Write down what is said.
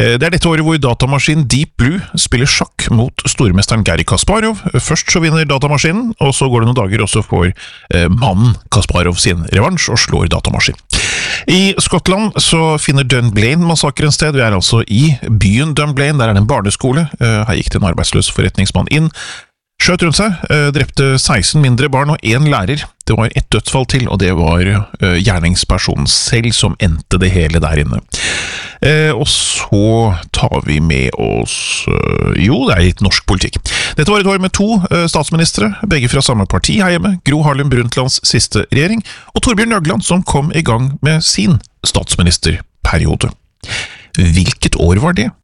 Det dette året hvor datamaskinen Deep Blue spiller sjakk mot stormesteren Garry Kasparov. Først så vinner datamaskinen, og så går det noen dager, og så får mannen Kasparov sin revansj og slår datamaskinen. I Skottland så finner Dunblane-massakren sted. Vi altså i byen Dunblane, der det en barneskole. Her gikk det en arbeidsløs forretningsmann inn, skjøt rundt seg, drepte 16 mindre barn og 1 lærer. Det var et dødsfall til, og det var gjerningspersonen selv som endte det hele der inne. Og så tar vi med oss, jo, det litt norsk politikk. Dette var et år med 2 statsministre, begge fra samme parti her hjemme, Gro Harlem Brundtlands siste regjering, og Torbjørn Jagland som kom i gang med sin statsministerperiode. Hvilket år var det?